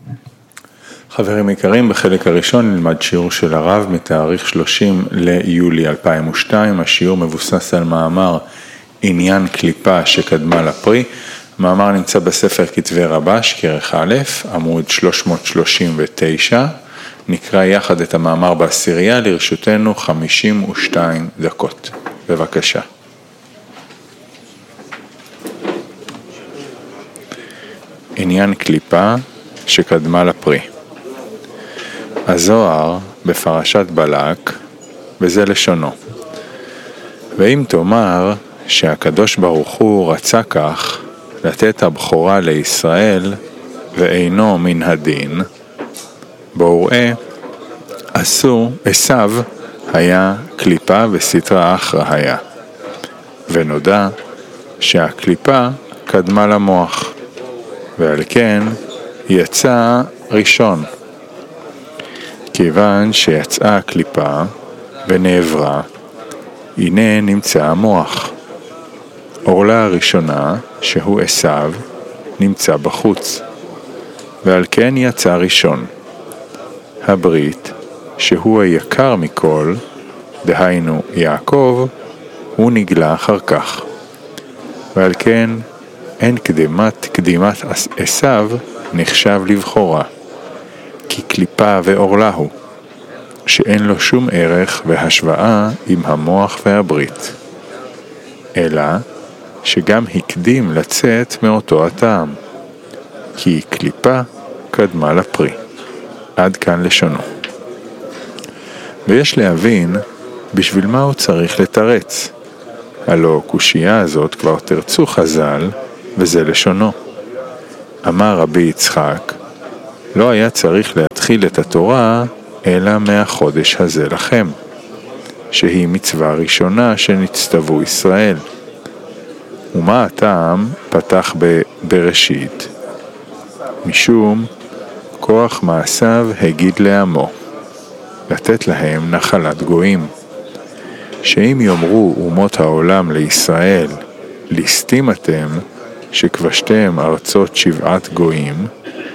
חברים יקרים, בחלק הראשון נלמד שיעור של הרב מתאריך 30 ליולי 2002. השיעור מבוסס על מאמר עניין קליפה שקדמה לפרי. המאמר נמצא בספר כתבי רבש, כרך א', עמוד 339. נקרא יחד את המאמר בעשירייה, לרשותנו 52 דקות. בבקשה. עניין קליפה שקדמה לפרי. הזוהר בפרשת בלק, וזה לשונו. ואם תאמר שהקדוש ברוך הוא רצה כך לתת הבכורה לישראל ואינו מן הדין, בואו ראה, עשיו היה קליפה וסטרא אחרא היה, ונודע שהקליפה קדמה למוח, ועל כן יצא ראשון. כיוון שיצאה הקליפה ונעברה, הנה נמצא המוח. עורלה הראשונה, שהוא עשיו, נמצא בחוץ, ועל כן יצא ראשון. הברית, שהוא היקר מכל, דהיינו יעקב, הוא נגלה אחר כך. ועל כן אין קדימת עשיו נחשב לבכורה, כי קליפה ועורלה הוא, שאין לו שום ערך והשוואה עם המוח והברית, אלא שגם הקדים לצאת מאותו הטעם, כי קליפה קדמה לפרי. עד כאן לשונו. ויש להבין בשביל מה הוא צריך לתרץ. הלא קושייה הזאת כבר תרצו חז"ל, וזה לשונו. אמר רבי יצחק, לא היה צריך להתחיל את התורה אלא מהחודש הזה לכם, שהיא מצווה ראשונה שנצטוו ישראל. ומה הטעם פתח בראשית? משום כוח מעשיו הגיד לעמו, לתת להם נחלת גויים. שאם יאמרו אומות העולם לישראל, ליסטים אתם שכבשתם ארצות 7 גויים,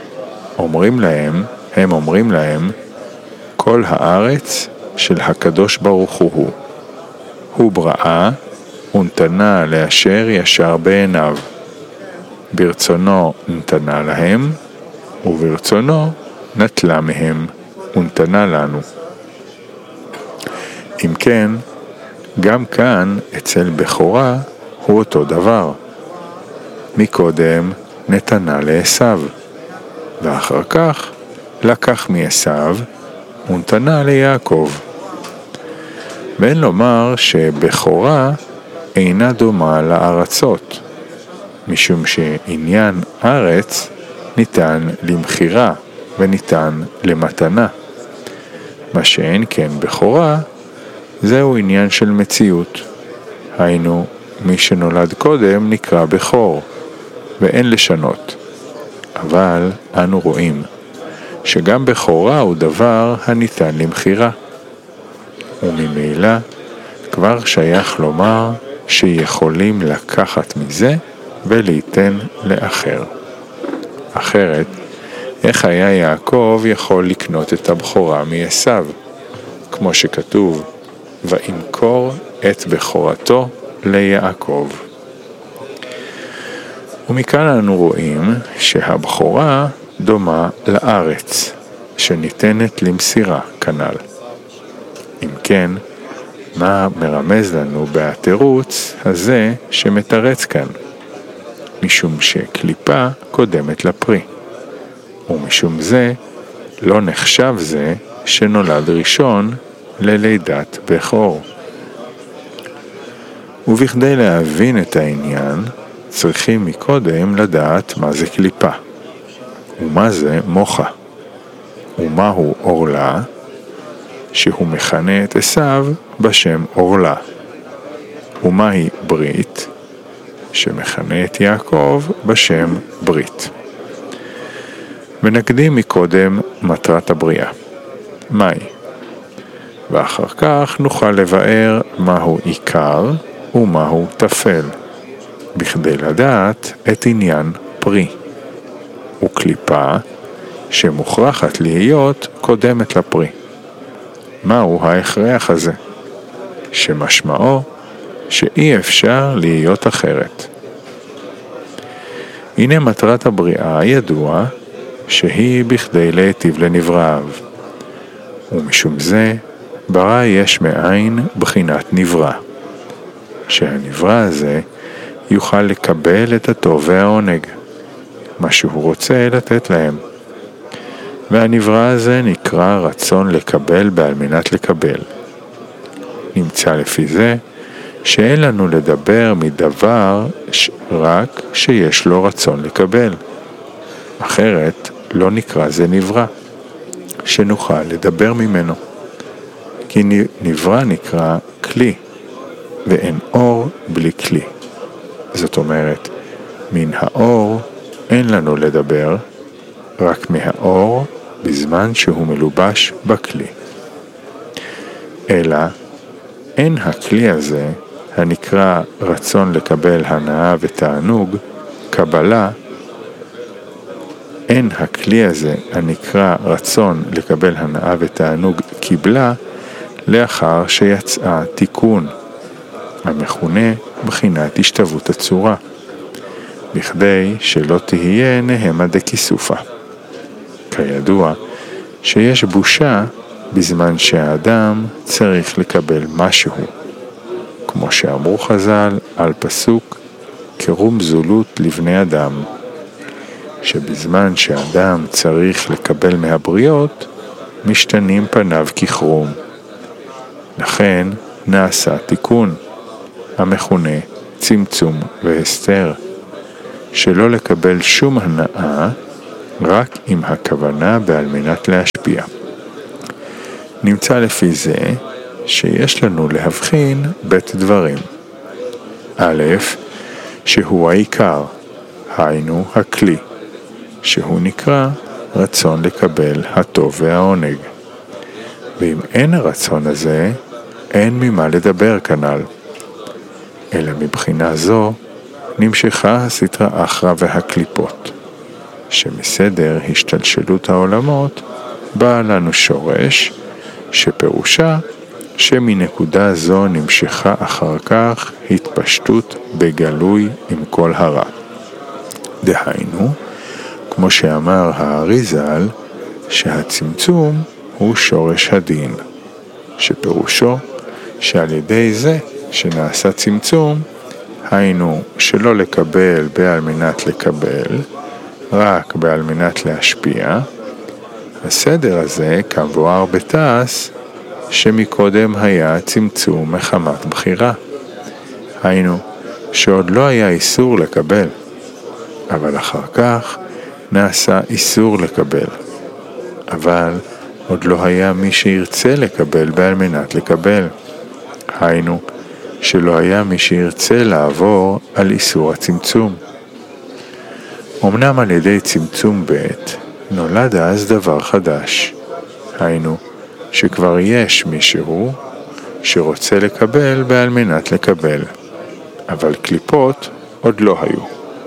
הם אומרים להם, כל הארץ של הקדוש ברוך הוא בראה ונתנה לאשר ישר בעיניו. ברצונו נתנה להם, וברצונו נטלה מהם ונתנה לנו. אם כן, גם כאן אצל בכורה הוא אותו דבר. מקודם נתנה לעשיו, ואחר כך לקח מעשיו ונתנה ליעקב. ואין לומר שבכורה אינה דומה לארצות, משום שעניין ארץ ניתן למחירה וניתן למתנה. מה שאין כן בכורה, זהו עניין של מציאות. היינו, מי שנולד קודם נקרא בכור, ואין לשנות. אבל אנו רואים שגם בכורה הוא דבר הניתן למחירה. וממילא כבר שייך לומר שיכולים לקחת מזה וליתן לאחר. אחרת, איך היה יעקב יכול לקנות את הבכורה מעשיו? כמו שכתוב, וימכור את בכורתו ליעקב. ומכאן אנו רואים שהבכורה דומה לארץ, שניתנת למסירה כנ"ל. אם כן, מה מרמז לנו בתירוץ הזה שמתרץ כאן? משום שקליפה קודמת לפרי, ומשום זה לא נחשב זה שנולד ראשון ללידת בכור. ובכדי להבין את העניין, צריכים מקודם לדעת מה זה קליפה, ומה זה מוחה, ומהו עורלה, שהוא מכנה את עשיו בשם עורלה, ומהי ברית, שמכנה את יעקב בשם ברית. ונקדים מקודם מטרת הבריאה, מהי? ואחר כך נוכל לבאר מהו עיקר ומהו תפל, בכדי לדעת את עניין פרי. וקליפה שמוכרחת להיות קודמת לפרי. מהו ההכרח הזה? שמשמעו שאי אפשר להיות אחרת. הנה מטרת הבריאה ידוע שהיא בכדי להיטיב לנבראיו, ומשום זה ברא יש מאין בחינת נברא, שהנברא הזה יוכל לקבל את הטוב והעונג, מה שהוא רוצה לתת להם. והנברא הזה נקרא רצון לקבל בעל מנת לקבל. נמצא לפי זה שאין לנו לדבר מדבר רק שיש לו רצון לקבל. אחרת לא נקרא זה נברא, שנוכל לדבר ממנו. כי נברא נקרא כלי, ואין אור בלי כלי. זאת אומרת, מן האור אין לנו לדבר, רק מהאור בזמן שהוא מלובש בכלי. אלא אין הכלי הזה, הנקרא רצון לקבל הנאה ותענוג, קבלה, אין הכלי הזה, הנקרא רצון לקבל הנאה ותענוג, קיבלה, לאחר שיצאה תיקון, המכונה בחינת השתוות הצורה, בכדי שלא תהיה נהמה דקיסופה. כידוע שיש בושה בזמן שהאדם צריך לקבל משהו, כמו שאמרו חז"ל על פסוק קרום זולות לבני אדם, שבזמן שאדם צריך לקבל מהבריות משתנים פניו כחרום. לכן נעשה תיקון, המכונה צמצום והסתר, שלא לקבל שום הנאה, רק עם הכוונה בעל מנת להשפיע. נמצא לפי זה שיש לנו להבחין בית דברים. א', שהוא העיקר, היינו הכלי, שהוא נקרא רצון לקבל הטוב והעונג. ואם אין הרצון הזה, אין ממה לדבר כנ"ל. אלא מבחינה זו נמשכה הסטרא אחרא והקליפות, שמסדר השתלשלות העולמות באה לנו שורש, שפירושה שמנקודה זו נמשכה אחר כך התפשטות בגלוי עם כל הרע. דהיינו, כמו שאמר האריז"ל, שהצמצום הוא שורש הדין, שפירושו שעל ידי זה שנעשה צמצום, היינו שלא לקבל בעל מנת לקבל, רק בעל מנת להשפיע, הסדר הזה כמבואר בתעש, שמקודם היה צמצום מחמת בחירה. היינו שעוד לא היה איסור לקבל, אבל אחר כך נעשה איסור לקבל. אבל עוד לא היה מי שירצה לקבל בעל מנת לקבל. היינו שלא היה מי שירצה לעבור על איסור הצמצום. אמנם על ידי צמצום ב' נולד אז דבר חדש. היינו שכבר יש מישהו שרוצה לקבל בעל מנת לקבל, אבל קליפות עוד לא היו.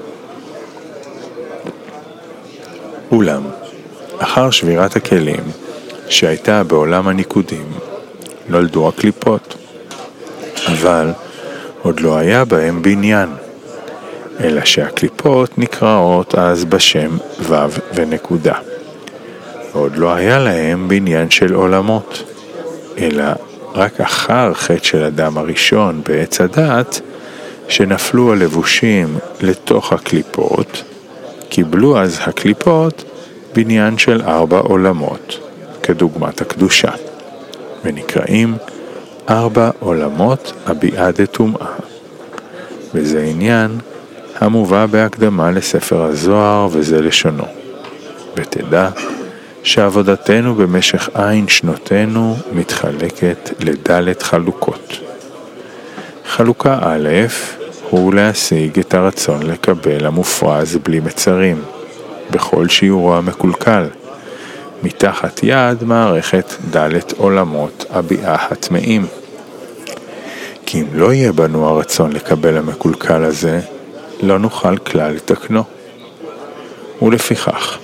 אולם, אחר שבירת הכלים שהייתה בעולם הניקודים, נולדו הקליפות, אבל עוד לא היה בהם בניין, אלא שהקליפות נקראות אז בשם ו' ונקודה. ועוד לא היה להם בניין של עולמות, אלא רק אחר חטא של אדם הראשון בעץ הדעת, שנפלו הלבושים לתוך הקליפות, קיבלו אז הקליפות בניין של 4 עולמות, כדוגמת הקדושה, ונקראים 4 עולמות הביאה דטומאה. וזה עניין המובא בהקדמה לספר הזוהר, וזה לשונו. ותדע שעבודתנו במשך עין שנותינו מתחלקת לד' חלוקות. חלוקה א' הוא להשיג את הרצון לקבל המופרז בלי מצרים, בכל שיעורו המקולקל, מתחת יד מערכת ד' עולמות הביאה הטמאים. כי אם לא יהיה בנו הרצון לקבל המקולקל הזה, לא נוכל כלל לתקנו. ולפיכך,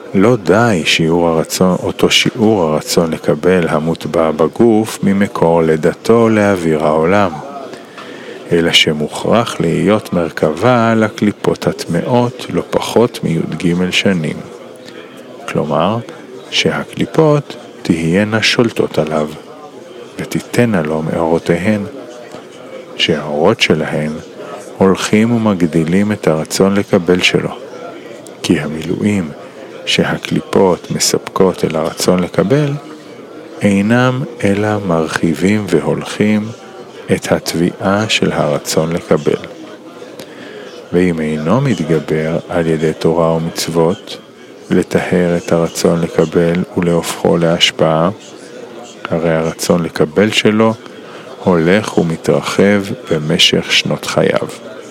לא די אותו שיעור הרצון לקבל המוטבע בגוף ממקור לידתו לאוויר העולם, אלא שמוכרח להיות מרכבה לקליפות הטמעות לא פחות מי"ג שנים. כלומר, שהקליפות תהיינה שולטות עליו, ותיתנה לו מאורותיהן, שהאורות שלהן הולכים ומגדילים את הרצון לקבל שלו, כי המילואים שהקליפות מספקות אל הרצון לקבל, אינם אלא מרחיבים והולכים את התביעה של הרצון לקבל. ואם אינו מתגבר על ידי תורה ומצוות, לטהר את הרצון לקבל ולהופכו להשפעה, הרי הרצון לקבל שלו הולך ומתרחב במשך שנות חייו.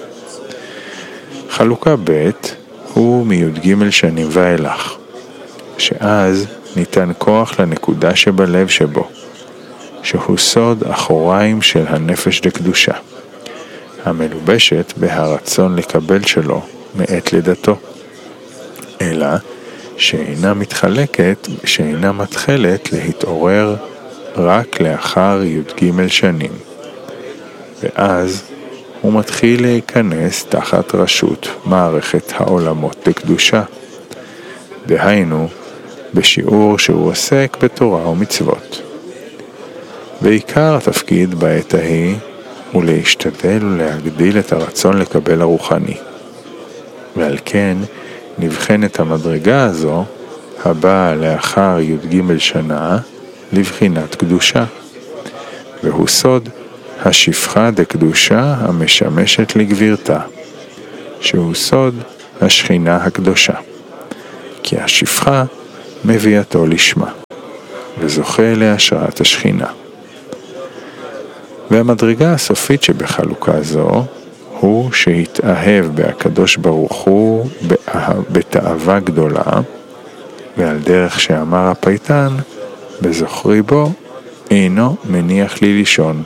חלוקה ב' הוא מי"ג שנים ואילך, שאז ניתן כוח לנקודה שבלב שבו, שהוא סוד אחוריים של הנפש לקדושה, המלובשת בהרצון לקבל שלו מעת לידתו, אלא שאינה מתחלת להתעורר רק לאחר י"ג שנים, ואז הוא מתחיל להיכנס תחת רשות מערכת העולמות לקדושה, דהיינו בשיעור שהוא עוסק בתורה ומצוות. ועיקר התפקיד בעת ההיא הוא להשתדל ולהגדיל את הרצון לקבל הרוחני, ועל כן נבחנת המדרגה הזו הבאה לאחר י"ג שנה לבחינת קדושה, והוא סוד השפחה דקדושה המשמשת לגבירתה, שהוא סוד השכינה הקדושה, כי השפחה מביאתו לשמה, וזוכה להשראת השכינה. והמדרגה הסופית שבחלוקה זו הוא שהתאהב בהקדוש ברוך הוא בתאווה גדולה, ועל דרך שאמר הפייטן, בזוכרי בו אינו מניח לי לישון.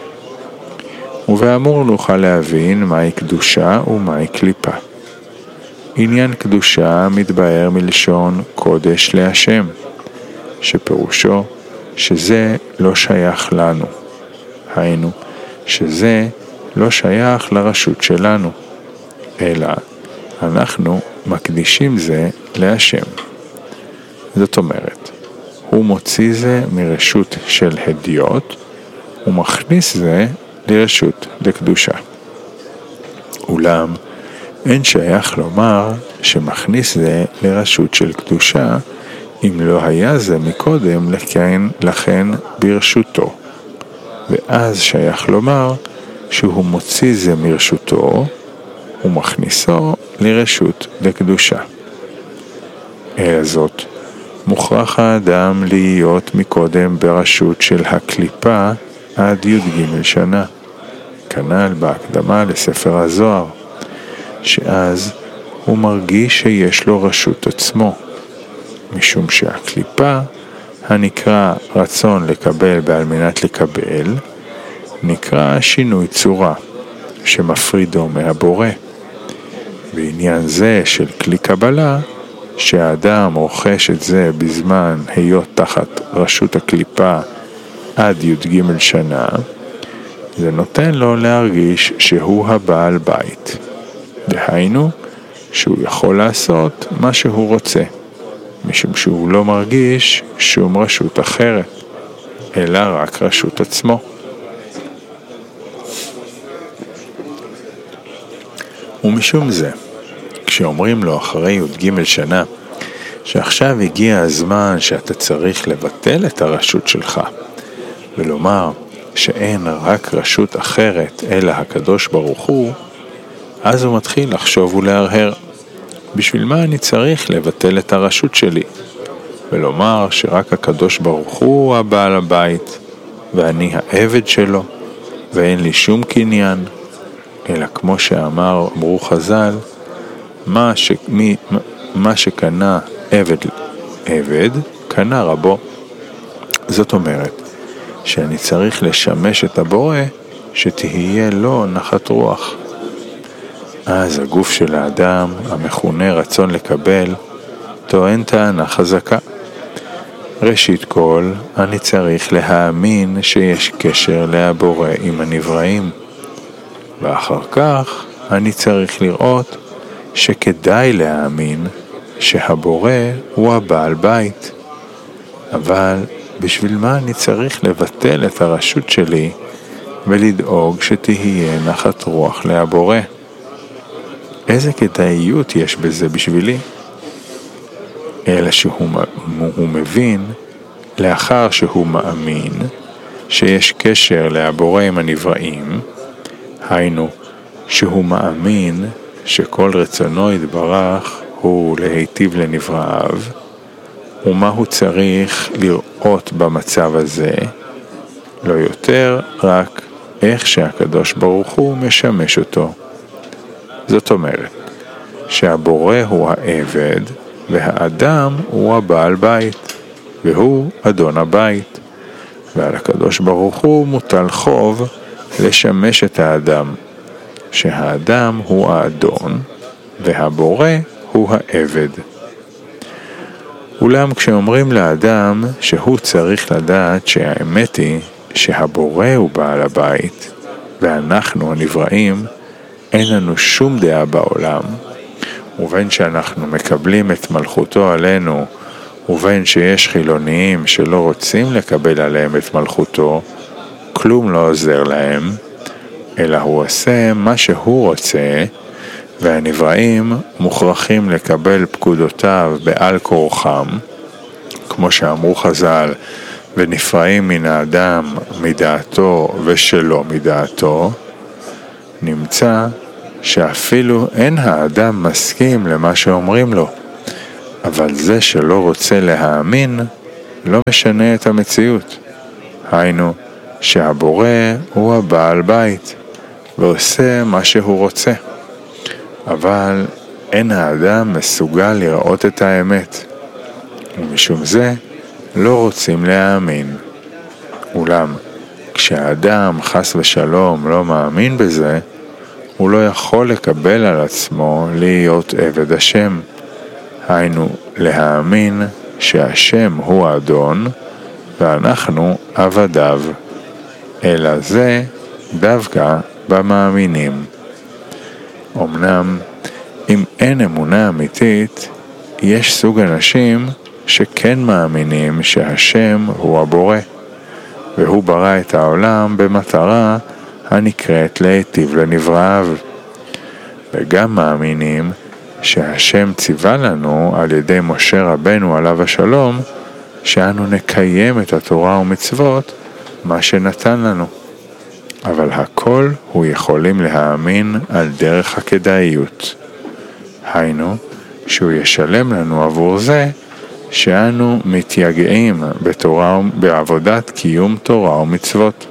ובאמור נוכל להבין מהי קדושה ומהי קליפה. עניין קדושה מתבאר מלשון קודש להשם, שפירושו שזה לא שייך לנו, היינו שזה לא שייך לרשות שלנו, אלא אנחנו מקדישים זה להשם. זאת אומרת, הוא מוציא זה מרשות של הדיוט, ומכניס זה לרשות לקדושה. אולם אין שייך לומר שמכניס זה לרשות של קדושה, אם לא היה זה מקודם לכן ברשותו. ואז שייך לומר שהוא מוציא זה מרשותו ומכניסו לרשות לקדושה. אלא זאת, מוכרח האדם להיות מקודם ברשות של הקליפה עד י"ג שנה, כנ"ל בהקדמה לספר הזוהר, שאז הוא מרגיש שיש לו רשות עצמו, משום שהקליפה הנקרא רצון לקבל בעל מנת לקבל, נקרא שינוי צורה, שמפרידו מהבורא. בעניין זה של כלי קבלה, שהאדם רוכש את זה בזמן היות תחת רשות הקליפה עד י"ג שנה, זה נותן לו להרגיש שהוא הבעל בית. דהיינו, שהוא יכול לעשות מה שהוא רוצה, משום שהוא לא מרגיש שום רשות אחרת, אלא רק רשות עצמו. ומשום זה, כשאומרים לו אחרי י"ג שנה, שעכשיו הגיע הזמן שאתה צריך לבטל את הרשות שלך, ולומר שאין רק רשות אחרת אלא הקדוש ברוך הוא, אז הוא מתחיל לחשוב ולהרהר, בשביל מה אני צריך לבטל את הרשות שלי, ולומר שרק הקדוש ברוך הוא הבעל הבית, ואני העבד שלו, ואין לי שום קניין, אלא כמו אמרו חז"ל, מה שקנה עבד, קנה רבו. זאת אומרת, שאני צריך לשמש את הבורא שתהיה לו נחת רוח. אז הגוף של האדם, המכונה רצון לקבל, טוען טענה חזקה. ראשית כל, אני צריך להאמין שיש קשר להבורא עם הנבראים. ואחר כך, אני צריך לראות שכדאי להאמין שהבורא הוא הבעל בית. אבל בשביל מה אני צריך לבטל את הרשות שלי ולדאוג שתהיה נחת רוח להבורא? איזה כדאיות יש בזה בשבילי? אלא שהוא מבין, לאחר שהוא מאמין, שיש קשר להבורא עם הנבראים, היינו, שהוא מאמין שכל רצונו יתברך הוא להיטיב לנבראיו, ומה הוא צריך לראות במצב הזה? לא יותר, רק איך שהקדוש ברוך הוא משמש אותו. זאת אומרת, שהבורא הוא העבד, והאדם הוא הבעל בית, והוא אדון הבית, ועל הקדוש ברוך הוא מוטל חוב לשמש את האדם, שהאדם הוא האדון, והבורא הוא העבד. אולם כשאומרים לאדם שהוא צריך לדעת שהאמת היא שהבורא הוא בעל הבית, ואנחנו הנבראים, אין לנו שום דעה בעולם, ובין שאנחנו מקבלים את מלכותו עלינו, ובין שיש חילוניים שלא רוצים לקבל עליהם את מלכותו, כלום לא עוזר להם, אלא הוא עושה מה שהוא רוצה, והנבראים מוכרחים לקבל פקודותיו בעל כורחם, כמו שאמרו חז"ל, ונפרעים מן האדם מדעתו ושלא מדעתו. נמצא שאפילו אין האדם מסכים למה שאומרים לו, אבל זה שלא רוצה להאמין לא משנה את המציאות. היינו שהבורא הוא הבעל בית ועושה מה שהוא רוצה, אבל אין האדם מסוגל לראות את האמת, ומשום זה לא רוצים להאמין. אולם כשהאדם חס ושלום לא מאמין בזה, הוא לא יכול לקבל על עצמו להיות עבד השם, היינו להאמין שהשם הוא האדון ואנחנו עבדיו, אלא זה דווקא במאמינים. אמנם אם אין אמונה אמיתית, יש סוג אנשים שכן מאמינים שהשם הוא הבורא, והוא ברא את העולם במטרה הנקראת להיטיב לנבראיו, וגם מאמינים שהשם ציווה לנו על ידי משה רבנו עליו השלום, שאנו נקיים את התורה ומצוות מה שנתן לנו. אבל הכל הוא יכולים להאמין על דרך הכדאיות. היינו, שהוא ישלם לנו עבור זה שאנו מתייגעים בעבודת קיום תורה ומצוות.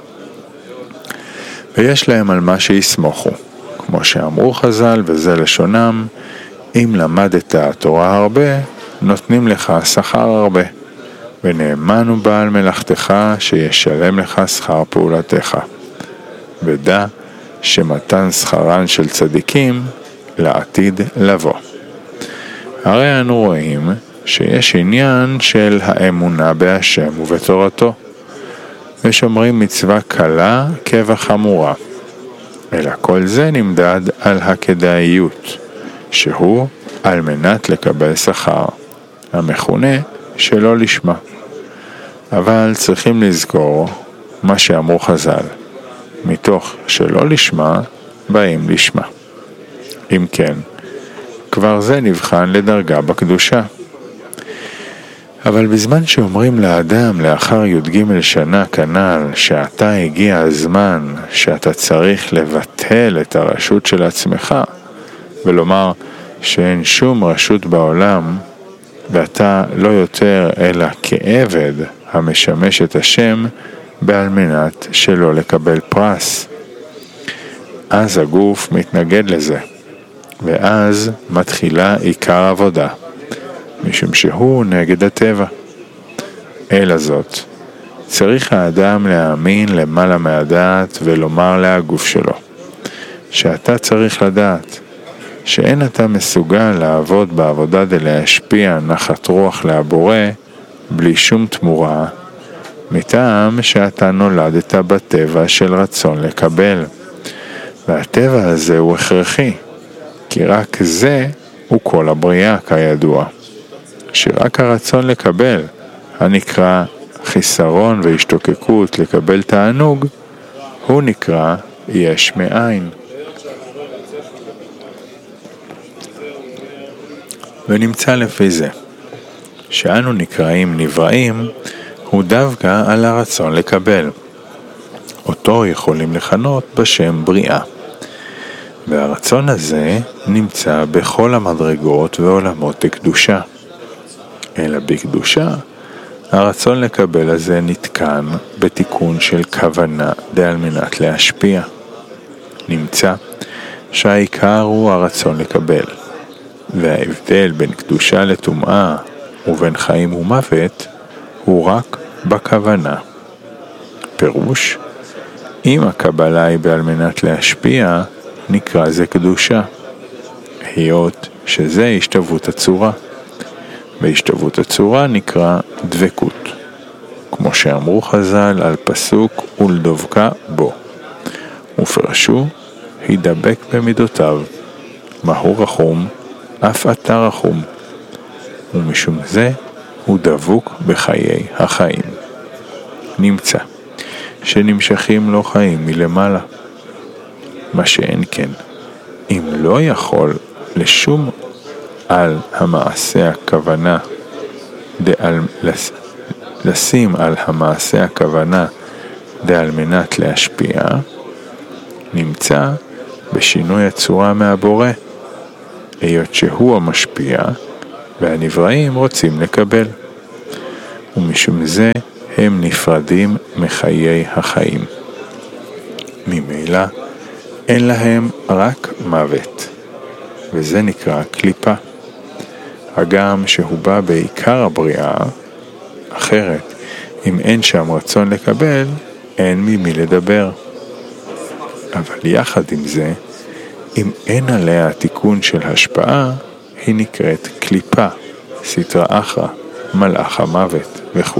ויש להם על מה שיסמוכו, כמו שאמרו חז"ל, וזה לשונם, אם למדת תורה הרבה, נותנים לך שכר הרבה, ונאמן הוא בעל מלאכתך שישלם לך שכר פעולתך. ודע שמתן שכרן של צדיקים לעתיד לבוא. הרי אנו רואים שיש עניין של האמונה בהשם ובתורתו, ושומרים מצווה קלה כבחמורה, אלא כל זה נמדד על הכדאיות, שהוא על מנת לקבל שכר, המכונה שלא לשמה. אבל צריכים לזכור מה שאמרו חז"ל, מתוך שלא לשמה באים לשמה. אם כן, כבר זה נבחן לדרגה בקדושה. אבל בזמן שאומרים לאדם לאחר י"ג שנה כנ"ל שאתה הגיע הזמן שאתה צריך לבטל את הרשות של עצמך ולומר שאין שום רשות בעולם ואתה לא יותר אלא כעבד המשמש את השם בעל מנת שלא לקבל פרס, אז הגוף מתנגד לזה, ואז מתחילה עיקר עבודה, משום שהוא נגד הטבע. אלא זאת, צריך האדם להאמין למעלה מהדעת ולומר להגוף שלו, שאתה צריך לדעת, שאין אתה מסוגל לעבוד בעבודה דלהשפיע נחת רוח להבורא בלי שום תמורה, מטעם שאתה נולדת בטבע של רצון לקבל. והטבע הזה הוא הכרחי, כי רק זה הוא כל הבריאה כידוע. שרק הרצון לקבל, הנקרא חיסרון והשתוקקות לקבל תענוג, הוא נקרא יש מאין. ונמצא לפי זה, שאנו נקראים נבראים, הוא דווקא על הרצון לקבל. אותו יכולים לכנות בשם בריאה. והרצון הזה נמצא בכל המדרגות ועולמות הקדושה. אלא בקדושה, הרצון לקבל הזה נתקן בתיקון של כוונה על מנת להשפיע. נמצא שהעיקר הוא הרצון לקבל, וההבדל בין קדושה לטומאה ובין חיים ומוות הוא רק בכוונה. פירוש, אם הקבלה היא על מנת להשפיע, נקרא זה קדושה, היות שזה השתוות הצורה. בהשתוות הצורה נקרא דבקות, כמו שאמרו חז"ל על פסוק ולדבקה בו, ופרשו הידבק במידותיו, מהו רחום, אף אתה רחום, ומשום זה הוא דבוק בחיי החיים. נמצא שנמשכים לו חיים מלמעלה, מה שאין כן, אם לא יכול לשום על המעשה הכוונה, לשים על המעשה הכוונה על מנת להשפיע, נמצא בשינוי הצורה מהבורא, היות שהוא המשפיע והנבראים רוצים לקבל, ומשום זה הם נפרדים מחיי החיים. ממילא אין להם רק מוות, וזה נקרא קליפה. הגם שהוא בא בעיקר הבריאה, אחרת אם אין שם רצון לקבל, אין ממי לדבר. אבל יחד עם זה, אם אין עליה תיקון של השפעה, היא נקראת קליפה, סטרא אחרא, מלאך המוות וכו'.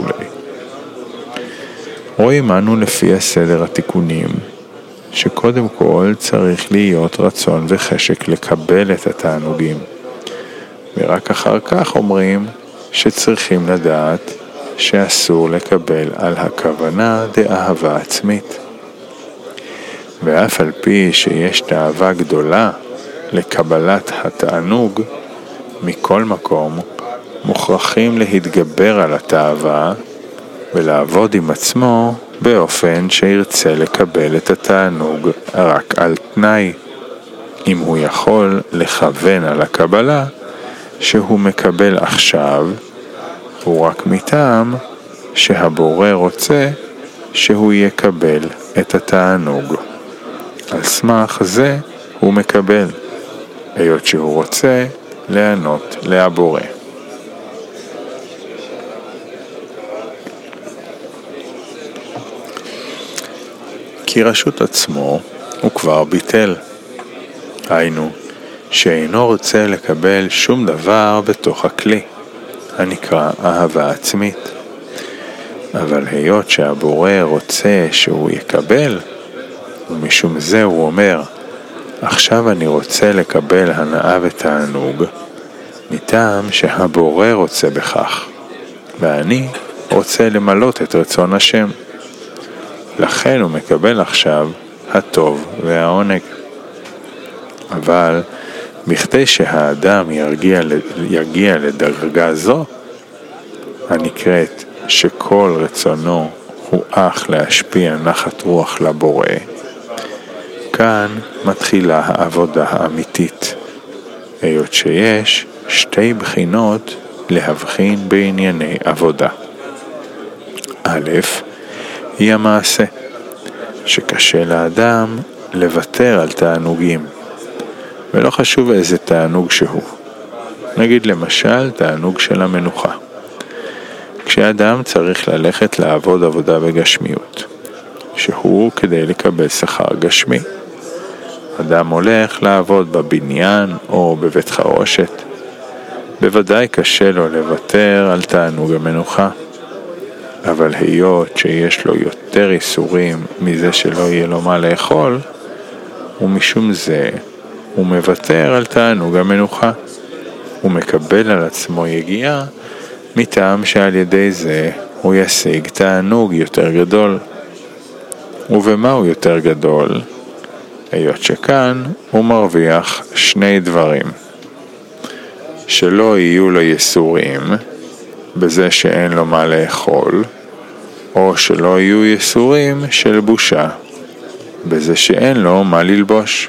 רואים אנו לפי הסדר התיקונים, שקודם כל צריך להיות רצון וחשק לקבל את התענוגים, ורק אחר כך אומרים שצריכים לדעת שאסור לקבל על הכוונה דאהבה עצמית. ואף על פי שיש תאווה גדולה לקבלת התענוג, מכל מקום מוכרחים להתגבר על התאווה ולעבוד עם עצמו באופן שירצה לקבל את התענוג רק על תנאי, אם הוא יכול לכוון על הקבלה שהוא מקבל עכשיו, הוא רק מטעם שהבורא רוצה שהוא יקבל את התענוג. על סמך זה הוא מקבל, היות שהוא רוצה לענות להבורא. כי רשות עצמו הוא כבר ביטל, היינו שאינו רוצה לקבל שום דבר בתוך הכלי, הנקרא אהבה עצמית. אבל היות שהבורא רוצה שהוא יקבל, ומשום זה הוא אומר, עכשיו אני רוצה לקבל הנאה ותענוג, מטעם שהבורא רוצה בכך, ואני רוצה למלות את רצון השם. לכן הוא מקבל עכשיו הטוב והעונג. אבל בכדי שהאדם יגיע לדרגה זו, הנקראת שכל רצונו הוא אך להשפיע נחת רוח לבורא, כאן מתחילה העבודה האמיתית, היות שיש שתי בחינות להבחין בענייני עבודה. א', היא המעשה, שקשה לאדם לוותר על תענוגים, ולא חשוב איזה תענוג שהוא. נגיד למשל תענוג של המנוחה. כשאדם צריך ללכת לעבוד עבודה בגשמיות, שהוא כדי לקבל שכר גשמי, אדם הולך לעבוד בבניין או בבית חרושת, בוודאי קשה לו לוותר על תענוג המנוחה. אבל היות שיש לו יותר איסורים מזה שלא יהיה לו מה לאכול, ומשום זה הוא מוותר על תענוג המנוחה. הוא מקבל על עצמו יגיעה מטעם שעל ידי זה הוא ישיג תענוג יותר גדול. ובמה הוא יותר גדול? היות שכאן הוא מרוויח שני דברים. שלא יהיו לו יסורים בזה שאין לו מה לאכול, או שלא יהיו יסורים של בושה בזה שאין לו מה ללבוש.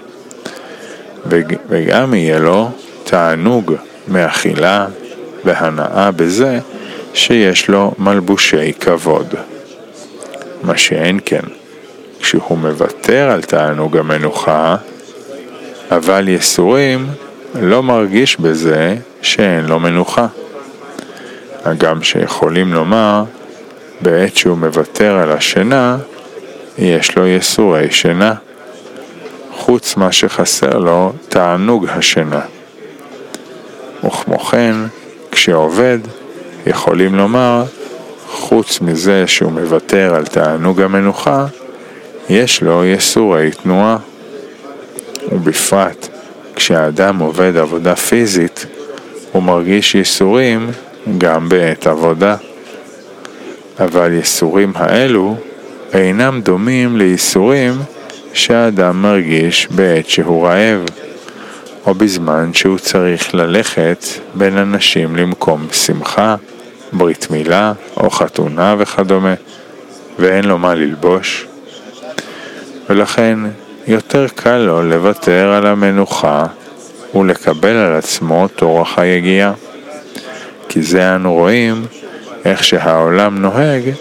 וגם יהיה לו תענוג מאכילה והנאה בזה שיש לו מלבושי כבוד. מה שאין כן, כשהוא מוותר על תענוג המנוחה, אבל יסורים לא מרגיש בזה שאין לו מנוחה. הגם שיכולים לומר, בעת שהוא מוותר על השינה, יש לו יסורי שינה, חוץ מה שחסר לו תענוג השינה. וכמו כן, כשעובד, יכולים לומר, חוץ מזה שהוא מוותר על תענוג המנוחה, יש לו יסורי תנועה. ובפרט, כשהאדם עובד עבודה פיזית, הוא מרגיש יסורים גם בעת עבודה. אבל יסורים האלו אינם דומים ליסורים שהאדם מרגיש בעת שהוא רעב, או בזמן שהוא צריך ללכת בין אנשים למקום שמחה, ברית מילה או חתונה וכדומה, ואין לו מה ללבוש. ולכן יותר קל לו לוותר על המנוחה ולקבל על עצמו תורח היגיעה. כי זה אנו רואים איך שהעולם נוהג